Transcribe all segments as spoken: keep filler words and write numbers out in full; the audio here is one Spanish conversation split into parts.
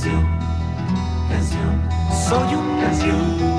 canción, canción, soy un canción.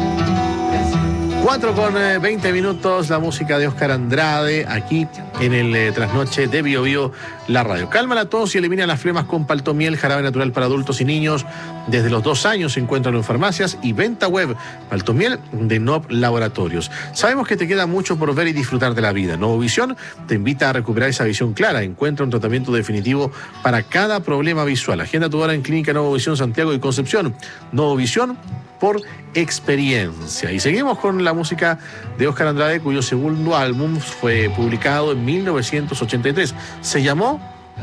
cuatro con veinte minutos, la música de Óscar Andrade, aquí en el eh, Trasnoche de Bio Bio, la radio. Calma la tos y elimina las flemas con Paltomiel, jarabe natural para adultos y niños. Desde los dos años se encuentran en farmacias y venta web. Paltomiel de Nop Laboratorios. Sabemos que te queda mucho por ver y disfrutar de la vida. Novovisión te invita a recuperar esa visión clara. Encuentra un tratamiento definitivo para cada problema visual. Agenda tu hora en Clínica Novovisión Santiago y Concepción. Novovisión por experiencia. Y seguimos con la música de Óscar Andrade, cuyo segundo álbum fue publicado en mil novecientos ochenta y tres. Se llamó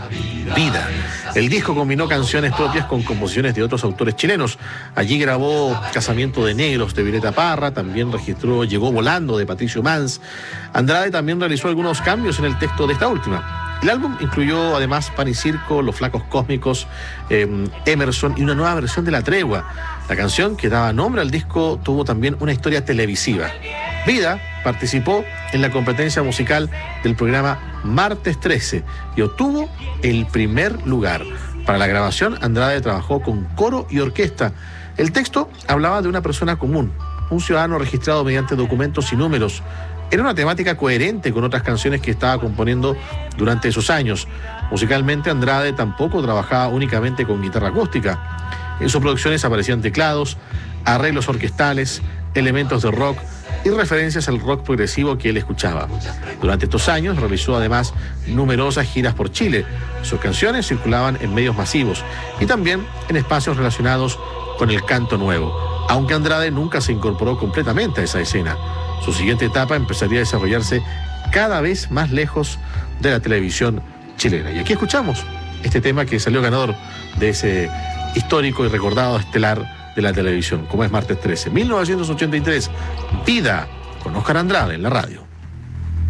Vida. El disco combinó canciones propias con composiciones de otros autores chilenos. Allí grabó Casamiento de Negros de Violeta Parra, también registró Llegó Volando de Patricio Mans. Andrade también realizó algunos cambios en el texto de esta última. El álbum incluyó además Pan y Circo, Los Flacos Cósmicos, eh, Emerson y una nueva versión de La Tregua. La canción que daba nombre al disco tuvo también una historia televisiva. Vida participó en la competencia musical del programa Martes trece y obtuvo el primer lugar. Para la grabación, Andrade trabajó con coro y orquesta. El texto hablaba de una persona común, un ciudadano registrado mediante documentos y números. Era una temática coherente con otras canciones que estaba componiendo durante esos años. Musicalmente, Andrade tampoco trabajaba únicamente con guitarra acústica. En sus producciones aparecían teclados, arreglos orquestales, elementos de rock y referencias al rock progresivo que él escuchaba. Durante estos años realizó además numerosas giras por Chile. Sus canciones circulaban en medios masivos y también en espacios relacionados con el canto nuevo, aunque Andrade nunca se incorporó completamente a esa escena. Su siguiente etapa empezaría a desarrollarse cada vez más lejos de la televisión chilena. Y aquí escuchamos este tema que salió ganador de ese histórico y recordado estelar de la televisión, como es Martes trece. mil novecientos ochenta y tres, Vida, con Óscar Andrade en la radio.